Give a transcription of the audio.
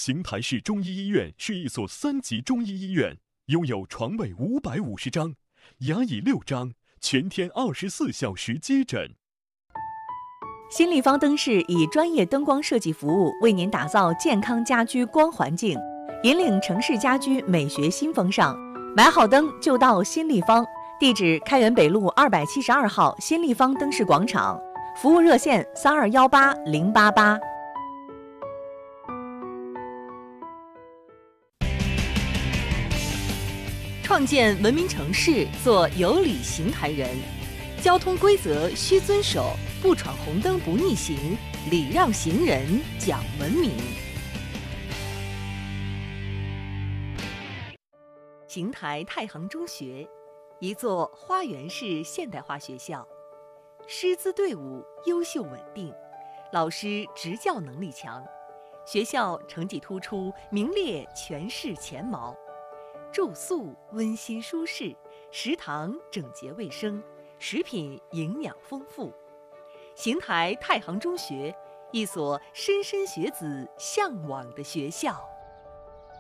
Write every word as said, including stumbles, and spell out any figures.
邢台市中医医院是一所三级中医医院，拥有床位五百五十张，牙椅六张，全天二十四小时接诊。 新立方灯饰以专业灯光设计服务，为您打造健康家居光环境，引领城市家居美学新风尚。买好灯就到新立方，地址开元北路二百七十二号新立方灯饰广场，服务热线三二幺八零八八。创建文明城市，做有礼邢台人。交通规则需遵守，不闯红灯不逆行，礼让行人讲文明。邢台太行中学，一座花园式现代化学校，师资队伍优秀稳定，老师执教能力强，学校成绩突出，名列全市前茅。住宿温馨舒适，食堂整洁卫生，食品营养丰富。邢台太行中学，一所莘莘学子向往的学校。